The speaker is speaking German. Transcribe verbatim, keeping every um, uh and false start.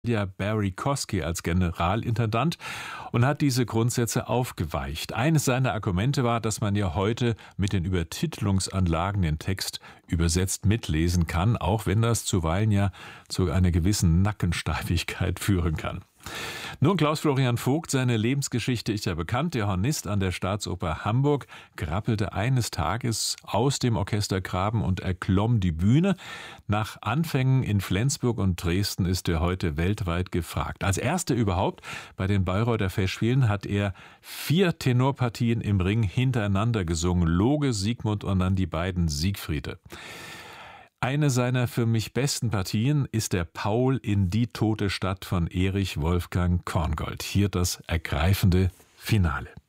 ja Barry Kosky als Generalintendant und hat diese Grundsätze aufgeweicht. Eines seiner Argumente war, dass man ja heute mit den Übertitelungsanlagen den Text übersetzt mitlesen kann, auch wenn das zuweilen ja zu einer gewissen Nackensteifigkeit führen kann. Nun, Klaus-Florian Vogt, seine Lebensgeschichte ist ja bekannt. Der Hornist an der Staatsoper Hamburg krabbelte eines Tages aus dem Orchestergraben und erklomm die Bühne. Nach Anfängen in Flensburg und Dresden ist er heute weltweit gefragt. Als erster überhaupt bei den Bayreuther Festspielen hat er vier Tenorpartien im Ring hintereinander gesungen. Loge, Siegmund und dann die beiden Siegfriede. Eine seiner für mich besten Partien ist der Paul in Die tote Stadt von Erich Wolfgang Korngold. Hier das ergreifende Finale.